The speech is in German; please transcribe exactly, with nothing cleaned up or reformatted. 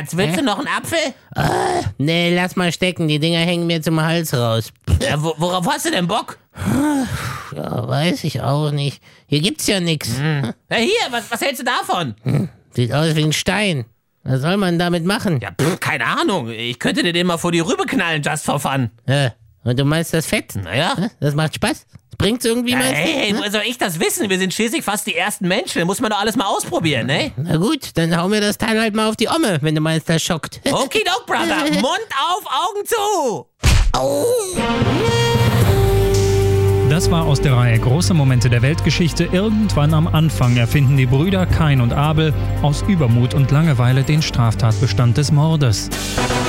Schatz, willst Hä? du noch einen Apfel? Ah, nee, lass mal stecken, die Dinger hängen mir zum Hals raus. Ja, wo, worauf hast du denn Bock? Ja, weiß ich auch nicht. Hier gibt's ja nix. Hm. Ja, hier, was, was hältst du davon? Hm. Sieht aus wie ein Stein. Was soll man damit machen? Ja, pff, keine Ahnung. Ich könnte dir den mal vor die Rübe knallen, just for fun. Ja, und du meinst das Fett? Naja. Das macht Spaß? Bringt's irgendwie ja, mal? Hey, hm? woher soll ich das wissen? Wir sind schließlich fast die ersten Menschen. Da muss man doch alles mal ausprobieren, ne? Na gut, dann hau mir das Teil halt mal auf die Omme, wenn du meinst, das schockt. Okidok, Brother. Mund auf, Augen zu. Au. Das war aus der Reihe Große Momente der Weltgeschichte. Irgendwann am Anfang erfinden die Brüder Kain und Abel aus Übermut und Langeweile den Straftatbestand des Mordes.